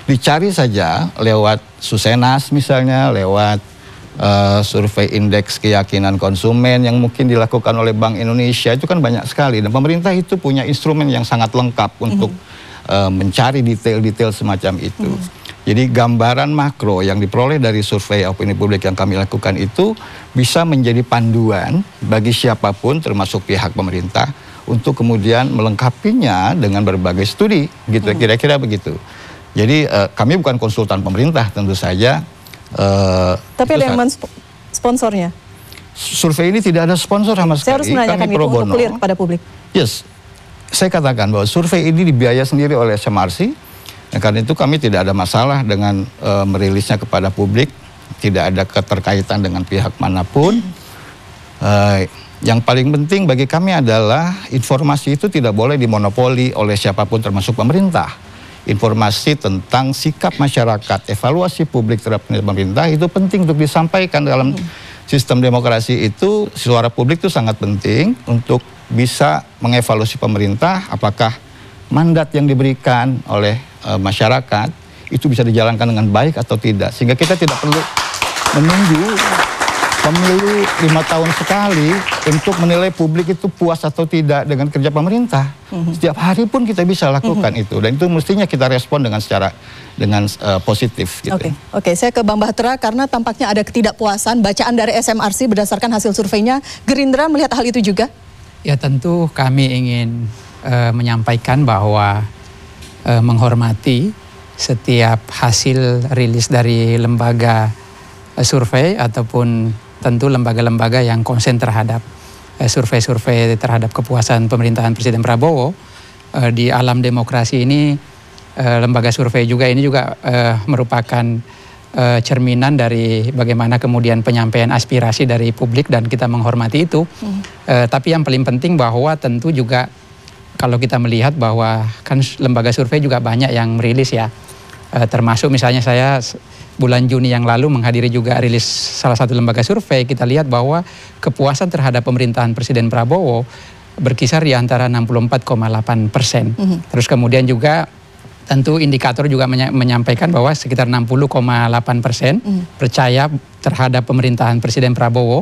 Dicari saja lewat Susenas misalnya, lewat survei indeks keyakinan konsumen yang mungkin dilakukan oleh Bank Indonesia, itu kan banyak sekali. Dan pemerintah itu punya instrumen yang sangat lengkap untuk mencari detail-detail semacam itu. Jadi gambaran makro yang diperoleh dari survei opini publik yang kami lakukan itu bisa menjadi panduan bagi siapapun termasuk pihak pemerintah untuk kemudian melengkapinya dengan berbagai studi, gitu kira-kira begitu. Jadi kami bukan konsultan pemerintah tentu saja. Tapi ada yang sponsornya? Survei ini tidak ada sponsor sama sekali. Saya harus menanyakan itu untuk clear kepada publik. Yes, saya katakan bahwa survei ini dibiayai sendiri oleh SMRC. Karena itu kami tidak ada masalah dengan merilisnya kepada publik, tidak ada keterkaitan dengan pihak manapun. Yang paling penting bagi kami adalah informasi itu tidak boleh dimonopoli oleh siapapun termasuk pemerintah. Informasi tentang sikap masyarakat, evaluasi publik terhadap pemerintah itu penting untuk disampaikan dalam sistem demokrasi itu. Suara publik itu sangat penting untuk bisa mengevaluasi pemerintah apakah mandat yang diberikan oleh masyarakat itu bisa dijalankan dengan baik atau tidak, sehingga kita tidak perlu menunggu pemilu 5 tahun sekali untuk menilai publik itu puas atau tidak dengan kerja pemerintah. Setiap hari pun kita bisa lakukan itu, dan itu mestinya kita respon dengan positif. Gitu. Oke, saya ke Bang Bahtera karena tampaknya ada ketidakpuasan bacaan dari SMRC berdasarkan hasil surveinya. Gerindra melihat hal itu juga? Ya tentu kami ingin menyampaikan bahwa menghormati setiap hasil rilis dari lembaga survei ataupun tentu lembaga-lembaga yang konsen terhadap survei-survei terhadap kepuasan pemerintahan Presiden Prabowo. Di alam demokrasi ini lembaga survei juga merupakan cerminan dari bagaimana kemudian penyampaian aspirasi dari publik dan kita menghormati itu. Tapi yang paling penting bahwa tentu juga kalau kita melihat bahwa kan lembaga survei juga banyak yang merilis ya, termasuk misalnya saya bulan Juni yang lalu menghadiri juga rilis salah satu lembaga survei. Kita lihat bahwa kepuasan terhadap pemerintahan Presiden Prabowo berkisar di antara 64,8%. Terus kemudian juga tentu indikator juga menyampaikan bahwa sekitar 60,8% percaya terhadap pemerintahan Presiden Prabowo.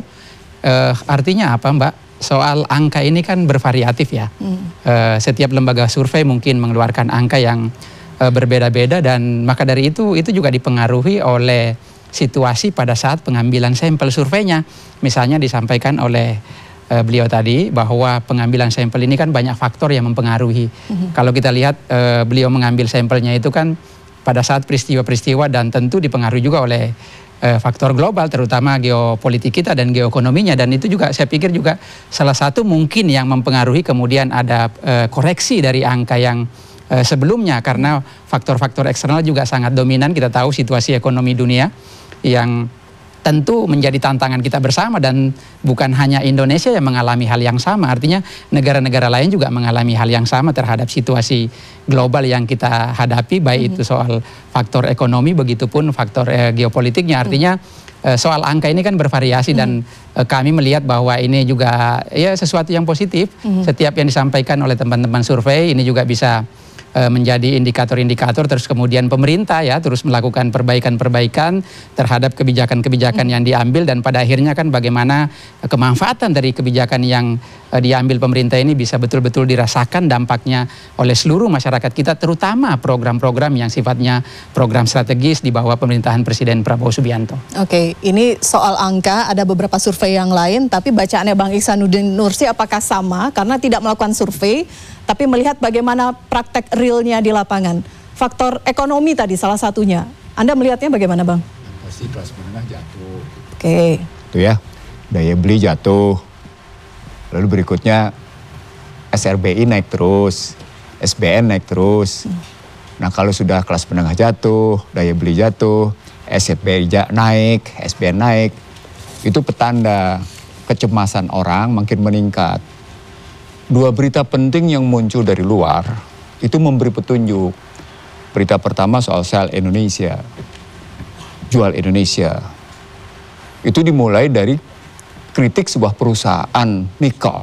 Artinya apa, Mbak? Soal angka ini kan bervariatif ya. Setiap lembaga survei mungkin mengeluarkan angka yang berbeda-beda, dan maka dari itu juga dipengaruhi oleh situasi pada saat pengambilan sampel surveinya. Misalnya disampaikan oleh beliau tadi bahwa pengambilan sampel ini kan banyak faktor yang mempengaruhi. Kalau kita lihat beliau mengambil sampelnya itu kan pada saat peristiwa-peristiwa dan tentu dipengaruhi juga oleh faktor global, terutama geopolitik kita dan geoekonominya, dan itu juga saya pikir juga salah satu mungkin yang mempengaruhi kemudian ada koreksi dari angka yang sebelumnya, karena faktor-faktor eksternal juga sangat dominan. Kita tahu situasi ekonomi dunia yang tentu menjadi tantangan kita bersama, dan bukan hanya Indonesia yang mengalami hal yang sama, artinya negara-negara lain juga mengalami hal yang sama terhadap situasi global yang kita hadapi, baik itu soal faktor ekonomi, begitupun faktor geopolitiknya. Artinya soal angka ini kan bervariasi, dan kami melihat bahwa ini juga ya sesuatu yang positif. Setiap yang disampaikan oleh teman-teman survei ini juga bisa menjadi indikator-indikator, terus kemudian pemerintah ya terus melakukan perbaikan-perbaikan terhadap kebijakan-kebijakan yang diambil, dan pada akhirnya kan bagaimana kemanfaatan dari kebijakan yang diambil pemerintah ini bisa betul-betul dirasakan dampaknya oleh seluruh masyarakat kita, terutama program-program yang sifatnya program strategis di bawah pemerintahan Presiden Prabowo Subianto. Oke, ini soal angka, ada beberapa survei yang lain, tapi bacaannya Bang Ihsanuddin Nursi apakah sama? Karena tidak melakukan survei, tapi melihat bagaimana praktek realnya di lapangan. Faktor ekonomi tadi salah satunya. Anda melihatnya bagaimana, Bang? Pasti kelas menengah jatuh. Oke. Itu ya, daya beli jatuh. Lalu berikutnya SRBI naik terus, SBN naik terus. Nah kalau sudah kelas menengah jatuh, daya beli jatuh, SRBI naik, SBN naik, itu petanda kecemasan orang makin meningkat. Dua berita penting yang muncul dari luar itu memberi petunjuk. Berita pertama soal sel Indonesia, jual Indonesia. Itu dimulai dari kritik sebuah perusahaan nikel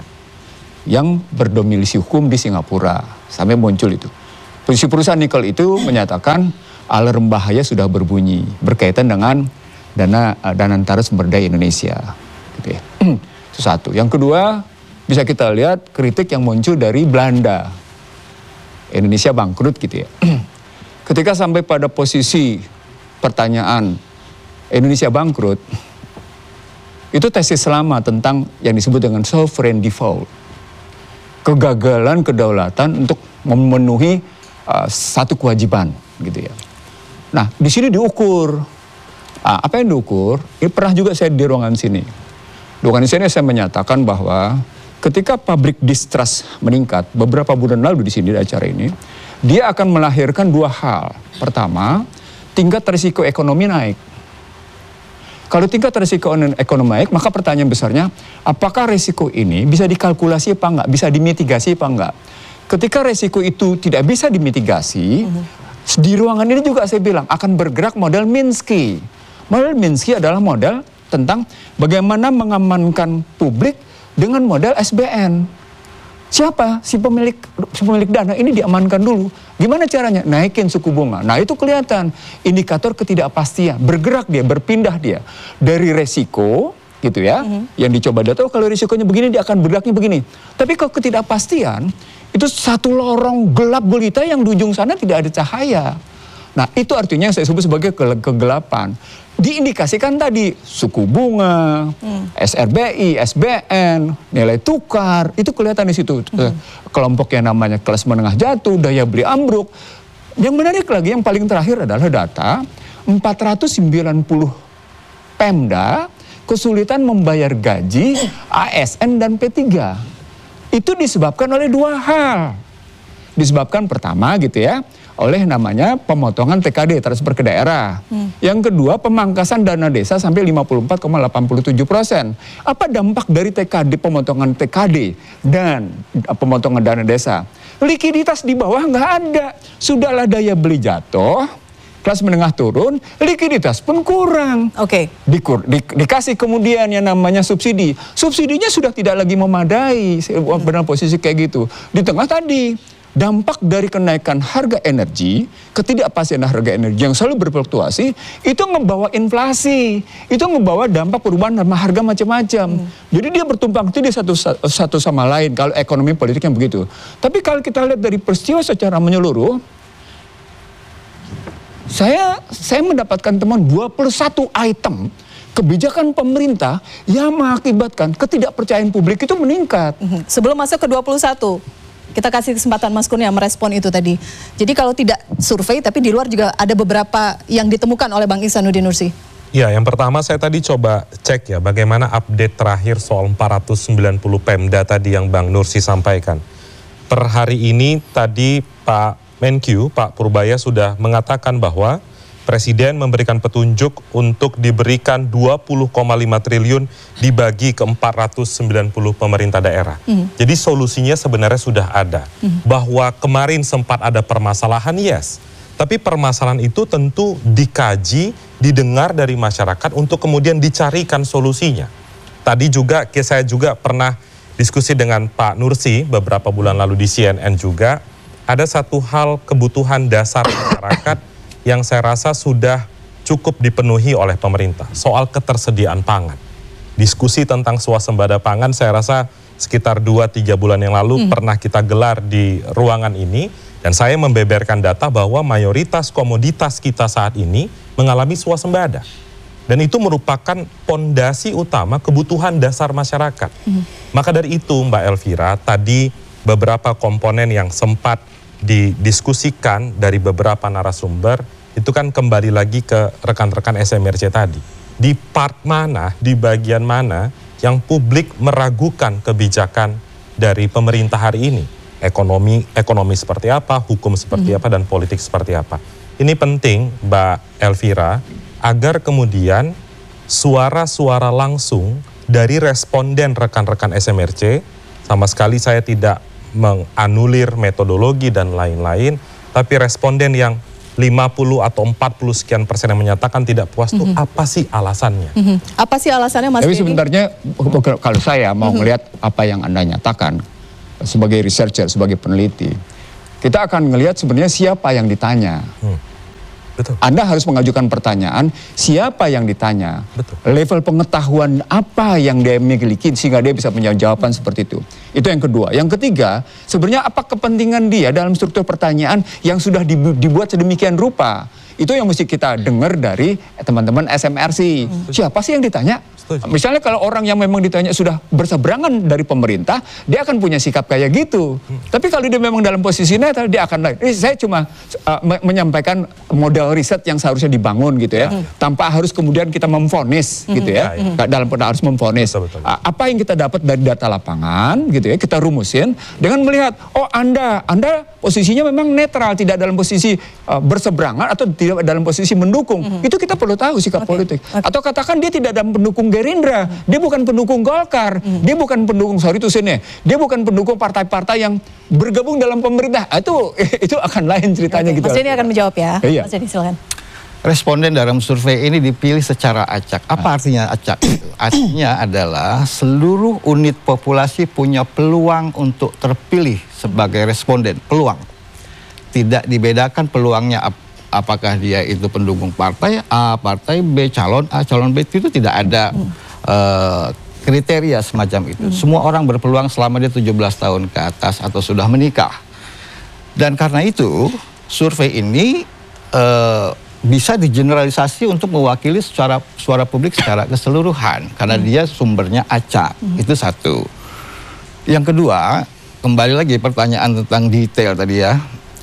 yang berdomisili hukum di Singapura. Sampai muncul itu. Perusahaan nikel itu menyatakan alarm bahaya sudah berbunyi berkaitan dengan dana antara sumber daya Indonesia. Gitu ya. Itu satu. Yang kedua, bisa kita lihat kritik yang muncul dari Belanda. Indonesia bangkrut gitu ya. Ketika sampai pada posisi pertanyaan Indonesia bangkrut, itu tesis lama tentang yang disebut dengan sovereign default. Kegagalan kedaulatan untuk memenuhi satu kewajiban gitu ya. Nah, di sini diukur. Apa yang diukur? Ini pernah juga saya di ruangan sini. Di ruangan sini saya menyatakan bahwa ketika public distrust meningkat beberapa bulan lalu di sini di acara ini, dia akan melahirkan dua hal. Pertama, tingkat risiko ekonomi naik. Kalau tingkat risiko ekonomi naik, maka pertanyaan besarnya, apakah risiko ini bisa dikalkulasi apa enggak, bisa dimitigasi apa enggak? Ketika risiko itu tidak bisa dimitigasi, di ruangan ini juga saya bilang akan bergerak model Minsky. Model Minsky adalah model tentang bagaimana mengamankan publik dengan model SBN. Siapa? Si pemilik dana ini diamankan dulu. Gimana caranya? Naikin suku bunga. Nah, itu kelihatan indikator ketidakpastian. Bergerak dia, berpindah dia dari resiko gitu ya. Yang dicoba dia tahu kalau risikonya begini dia akan bergeraknya begini. Tapi kalau ketidakpastian itu satu lorong gelap gulita yang di ujung sana tidak ada cahaya. Nah, itu artinya yang saya sebut sebagai kegelapan. Diindikasikan tadi suku bunga, SRBI, SBN, nilai tukar, itu kelihatan di situ. Kelompok yang namanya kelas menengah jatuh, daya beli ambruk. Yang menarik lagi, yang paling terakhir adalah data 490 Pemda kesulitan membayar gaji ASN dan P3. Itu disebabkan oleh dua hal. Disebabkan pertama gitu ya, oleh namanya pemotongan TKD, transfer ke daerah. Yang kedua, pemangkasan dana desa sampai 54,87%. Apa dampak dari TKD, pemotongan TKD dan pemotongan dana desa? Likuiditas di bawah nggak ada. Sudahlah daya beli jatuh, kelas menengah turun, likuiditas pun kurang. Oke. Dikasih kemudian yang namanya subsidi. Subsidinya sudah tidak lagi memadai, benar posisi kayak gitu. Di tengah tadi, dampak dari kenaikan harga energi, ketidakpastian harga energi yang selalu berfluktuasi, itu membawa inflasi, itu membawa dampak perubahan harga macam-macam. Jadi dia bertumpang tindih satu sama lain kalau ekonomi politik yang begitu. Tapi kalau kita lihat dari peristiwa secara menyeluruh, saya mendapatkan temuan 21 item kebijakan pemerintah yang mengakibatkan ketidakpercayaan publik itu meningkat. Sebelum masuk ke 21, kita kasih kesempatan Mas Kurnia merespon itu tadi. Jadi kalau tidak survei, tapi di luar juga ada beberapa yang ditemukan oleh Bang Ihsanuddin Nursi. Ya, yang pertama saya tadi coba cek ya bagaimana update terakhir soal 490 Pemda tadi yang Bang Nursi sampaikan. Per hari ini tadi Pak Menkyu, Pak Purbaya sudah mengatakan bahwa Presiden memberikan petunjuk untuk diberikan 20,5 triliun dibagi ke 490 pemerintah daerah. Jadi solusinya sebenarnya sudah ada. Bahwa kemarin sempat ada permasalahan, yes. Tapi permasalahan itu tentu dikaji, didengar dari masyarakat untuk kemudian dicarikan solusinya. Tadi juga saya juga pernah diskusi dengan Pak Nursi beberapa bulan lalu di CNN juga. Ada satu hal kebutuhan dasar masyarakat yang saya rasa sudah cukup dipenuhi oleh pemerintah, soal ketersediaan pangan. Diskusi tentang swasembada pangan saya rasa sekitar 2-3 bulan yang lalu pernah kita gelar di ruangan ini, dan saya membeberkan data bahwa mayoritas komoditas kita saat ini mengalami swasembada. Dan itu merupakan pondasi utama kebutuhan dasar masyarakat. Maka dari itu Mbak Elvira, tadi beberapa komponen yang sempat didiskusikan dari beberapa narasumber, itu kan kembali lagi ke rekan-rekan SMRC tadi. Di part mana, di bagian mana yang publik meragukan kebijakan dari pemerintah hari ini. Ekonomi seperti apa, hukum seperti apa, dan politik seperti apa. Ini penting Mbak Elvira, agar kemudian suara-suara langsung dari responden rekan-rekan SMRC, sama sekali saya tidak menganulir metodologi dan lain-lain, tapi responden yang 50 atau 40 sekian persen yang menyatakan tidak puas itu apa sih alasannya? Apa sih alasannya Mas? Tapi sebenarnya kalau saya mau melihat apa yang Anda nyatakan sebagai researcher, sebagai peneliti, kita akan melihat sebenarnya siapa yang ditanya. Betul. Anda harus mengajukan pertanyaan, siapa yang ditanya, Betul. level pengetahuan apa yang dia miliki sehingga dia bisa menjawab jawaban seperti itu. Itu yang kedua. Yang ketiga, sebenarnya apa kepentingan dia dalam struktur pertanyaan yang sudah dibuat sedemikian rupa. Itu yang mesti kita dengar dari teman-teman SMRC. Siapa sih yang ditanya? Misalnya kalau orang yang memang ditanya sudah berseberangan dari pemerintah, dia akan punya sikap kayak gitu. Tapi kalau dia memang dalam posisi netral, dia akan lain. Saya cuma menyampaikan model riset yang seharusnya dibangun gitu ya, tanpa harus kemudian kita memvonis gitu ya. Dalam harus memvonis. Apa yang kita dapat dari data lapangan gitu ya, kita rumusin dengan melihat, oh Anda posisinya memang netral, tidak dalam posisi berseberangan atau tidak dalam posisi mendukung. Itu kita perlu tahu sikap politik. Atau katakan dia tidak dalam pendukung Gerindra, dia bukan pendukung Golkar, dia bukan pendukung dia bukan pendukung partai-partai yang bergabung dalam pemerintah. Itu akan lain ceritanya gitu. Mas Denny akan menjawab ya. Iya. Mas Denny silakan. Responden dalam survei ini dipilih secara acak. Apa artinya acak? Artinya adalah seluruh unit populasi punya peluang untuk terpilih sebagai responden. Peluang. Tidak dibedakan peluangnya apakah dia itu pendukung partai A, partai B, calon A, calon B, itu tidak ada kriteria semacam itu. Semua orang berpeluang selama dia 17 tahun ke atas atau sudah menikah. Dan karena itu survei ini bisa digeneralisasi untuk mewakili suara publik secara keseluruhan karena dia sumbernya acak. Itu satu. Yang kedua, kembali lagi pertanyaan tentang detail tadi ya.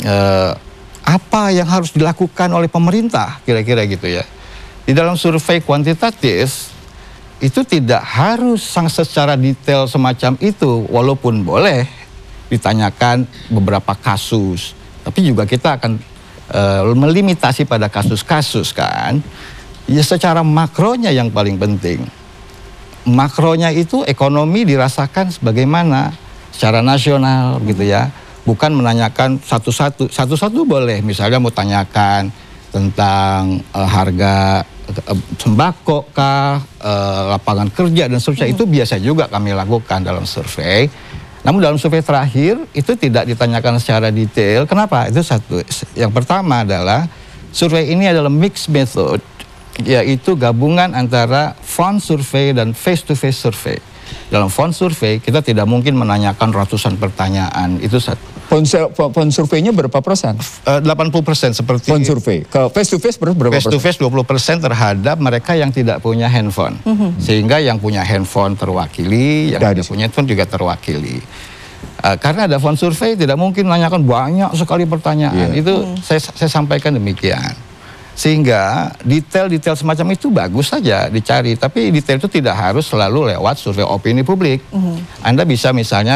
Apa yang harus dilakukan oleh pemerintah kira-kira gitu ya. Di dalam survei kuantitatif itu tidak harus secara detail semacam itu, walaupun boleh ditanyakan beberapa kasus, tapi juga kita akan melimitasi pada kasus-kasus kan. Ya secara makronya yang paling penting. Makronya itu ekonomi dirasakan sebagaimana secara nasional gitu ya. Bukan menanyakan satu-satu boleh, misalnya mau tanyakan tentang harga sembako kah, lapangan kerja dan seterusnya, itu biasa juga kami lakukan dalam survei. Namun dalam survei terakhir itu tidak ditanyakan secara detail. Kenapa? Itu satu. Yang pertama adalah survei ini adalah mixed method, yaitu gabungan antara phone survey dan face-to-face survey. Dalam phone survey kita tidak mungkin menanyakan ratusan pertanyaan, itu satu. Phone surveinya berapa persen? 80% seperti phone survey. Ke face to face berapa face to face 20% terhadap mereka yang tidak punya handphone. Sehingga yang punya handphone terwakili, yang tidak punya handphone juga terwakili. Karena ada phone survey tidak mungkin menanyakan banyak sekali pertanyaan. Itu saya sampaikan demikian. Sehingga detail-detail semacam itu bagus saja dicari, tapi detail itu tidak harus selalu lewat survei opini publik. Anda bisa misalnya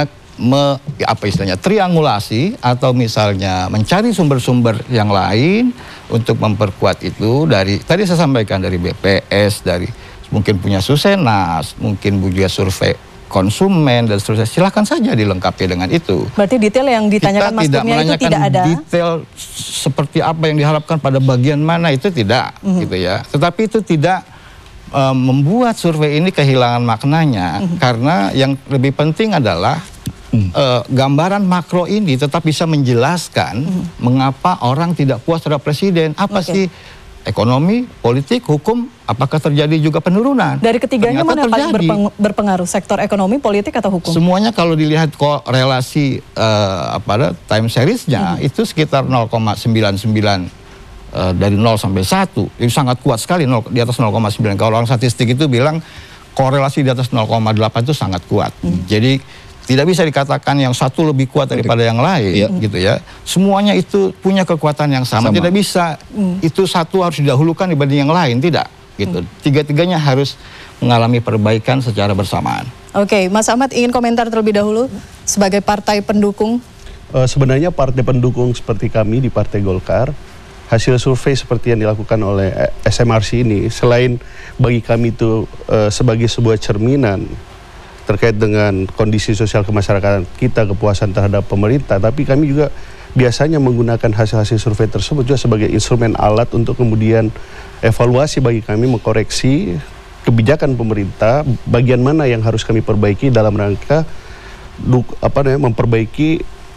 triangulasi atau misalnya mencari sumber-sumber yang lain untuk memperkuat itu dari tadi saya sampaikan dari BPS, dari mungkin punya Susenas, mungkin juga survei konsumen dan seterusnya. Silakan saja dilengkapi dengan itu. Berarti detail yang ditanyakan Mas Kurnia itu tidak ada. Detail seperti apa yang diharapkan pada bagian mana itu tidak, gitu ya. Tetapi itu tidak membuat survei ini kehilangan maknanya, karena yang lebih penting adalah gambaran makro ini tetap bisa menjelaskan mengapa orang tidak puas terhadap presiden. Apa sih ekonomi, politik, hukum, apakah terjadi juga penurunan? Dari ketiganya mana yang paling berpengaruh? Sektor ekonomi, politik, atau hukum? Semuanya kalau dilihat relasi time series-nya itu sekitar 0,99 dari 0 sampai 1. Itu sangat kuat sekali, di atas 0,9. Kalau orang statistik itu bilang korelasi di atas 0,8 itu sangat kuat. Jadi tidak bisa dikatakan yang satu lebih kuat daripada yang lain, gitu ya. Semuanya itu punya kekuatan yang sama. Tidak bisa itu satu harus didahulukan dibanding yang lain, tidak. Gitu. Tiga-tiganya harus mengalami perbaikan secara bersamaan. Oke, Mas Ahmad ingin komentar terlebih dahulu sebagai partai pendukung. Sebenarnya partai pendukung seperti kami di Partai Golkar, hasil survei seperti yang dilakukan oleh SMRC ini, selain bagi kami itu sebagai sebuah cerminan terkait dengan kondisi sosial kemasyarakatan kita, kepuasan terhadap pemerintah, tapi kami juga biasanya menggunakan hasil-hasil survei tersebut juga sebagai instrumen alat untuk kemudian evaluasi bagi kami, mengkoreksi kebijakan pemerintah, bagian mana yang harus kami perbaiki dalam rangka memperbaiki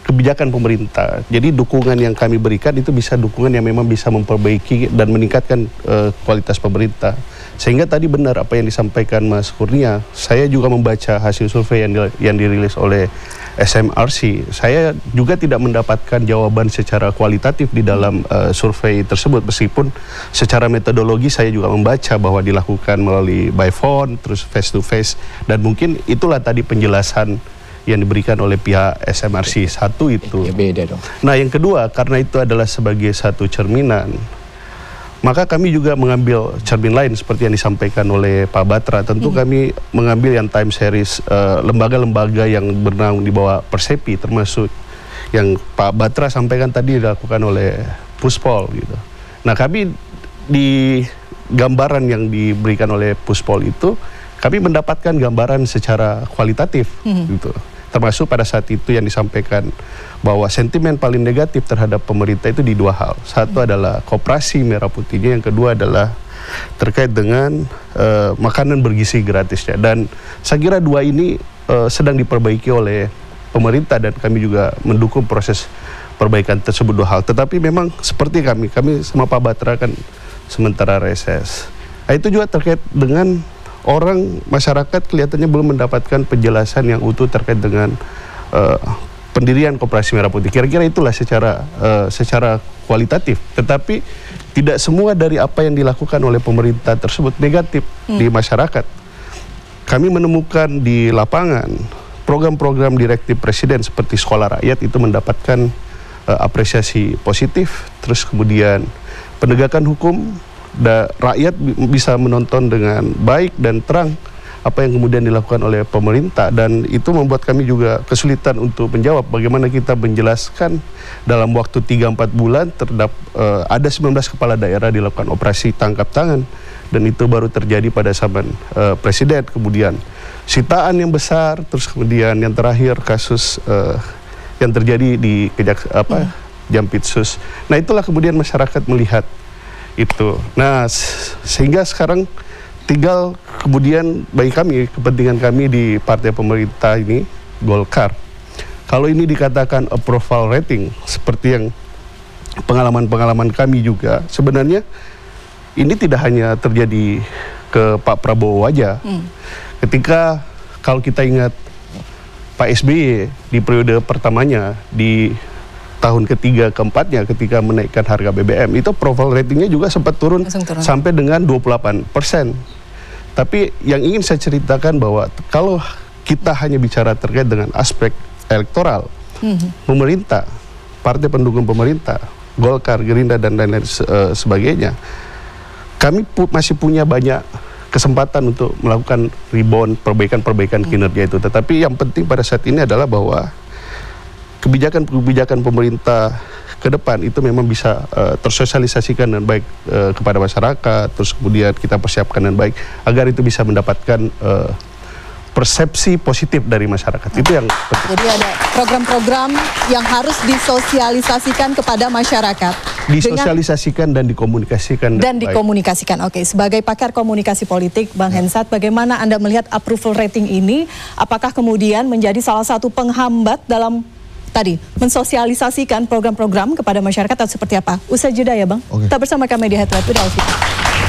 kebijakan pemerintah. Jadi dukungan yang kami berikan itu bisa dukungan yang memang bisa memperbaiki dan meningkatkan kualitas pemerintah. Sehingga tadi benar apa yang disampaikan Mas Kurnia. Saya juga membaca hasil survei yang dirilis oleh SMRC. Saya juga tidak mendapatkan jawaban secara kualitatif di dalam survei tersebut, meskipun secara metodologi saya juga membaca bahwa dilakukan melalui by phone, terus face to face, dan mungkin itulah tadi penjelasan yang diberikan oleh pihak SMRC. Satu itu. Ya beda dong. Nah, yang kedua, karena itu adalah sebagai satu cerminan, maka kami juga mengambil cermin lain seperti yang disampaikan oleh Pak Batra. Tentu kami mengambil yang time series lembaga-lembaga yang bernaung di bawah Persepi, termasuk yang Pak Batra sampaikan tadi dilakukan oleh Puspol gitu. Nah, kami di gambaran yang diberikan oleh Puspol itu, kami mendapatkan gambaran secara kualitatif gitu. Termasuk pada saat itu yang disampaikan bahwa sentimen paling negatif terhadap pemerintah itu di dua hal. Satu adalah koperasi merah putihnya, yang kedua adalah terkait dengan makanan bergizi gratisnya. Dan saya kira dua ini sedang diperbaiki oleh pemerintah dan kami juga mendukung proses perbaikan tersebut dua hal. Tetapi memang seperti kami sama Pak Batra kan sementara reses. Nah, itu juga terkait dengan masyarakat kelihatannya belum mendapatkan penjelasan yang utuh terkait dengan pendirian Koperasi Merah Putih. Kira-kira itulah secara kualitatif. Tetapi tidak semua dari apa yang dilakukan oleh pemerintah tersebut negatif di masyarakat. Kami menemukan di lapangan program-program direktif Presiden seperti Sekolah Rakyat itu mendapatkan apresiasi positif. Terus kemudian penegakan hukum, rakyat bisa menonton dengan baik dan terang apa yang kemudian dilakukan oleh pemerintah, dan itu membuat kami juga kesulitan untuk menjawab bagaimana kita menjelaskan dalam waktu 3-4 bulan terhadap ada 19 kepala daerah dilakukan operasi tangkap tangan, dan itu baru terjadi pada zaman Presiden. Kemudian sitaan yang besar, terus kemudian yang terakhir kasus yang terjadi di Jampitsus. Nah, itulah kemudian masyarakat melihat itu. Nah, sehingga sekarang tinggal kemudian bagi kami, kepentingan kami di partai pemerintah ini, Golkar, kalau ini dikatakan approval rating seperti yang pengalaman-pengalaman kami juga, sebenarnya ini tidak hanya terjadi ke Pak Prabowo aja. Ketika kalau kita ingat Pak SBY di periode pertamanya, di tahun ketiga keempatnya ketika menaikkan harga BBM, itu approval ratingnya juga sempat turun sampai dengan 28%. Tapi yang ingin saya ceritakan bahwa kalau kita hanya bicara terkait dengan aspek elektoral, pemerintah, partai pendukung pemerintah, Golkar, Gerindra, dan lain-lain sebagainya, kami masih punya banyak kesempatan untuk melakukan rebound, perbaikan-perbaikan kinerja itu. Tetapi yang penting pada saat ini adalah bahwa kebijakan-kebijakan pemerintah ke depan itu memang bisa tersosialisasikan dengan baik kepada masyarakat, terus kemudian kita persiapkan dengan baik agar itu bisa mendapatkan persepsi positif dari masyarakat. Itu yang penting. Jadi ada program-program yang harus disosialisasikan kepada masyarakat. Disosialisasikan dan dikomunikasikan. Dan dikomunikasikan. Oke, sebagai pakar komunikasi politik, Bang Hensat, bagaimana Anda melihat approval rating ini? Apakah kemudian menjadi salah satu penghambat dalam tadi mensosialisasikan program-program kepada masyarakat atau seperti apa? Usai jeda ya, Bang. Tetap bersama kami di Headline with Alfie.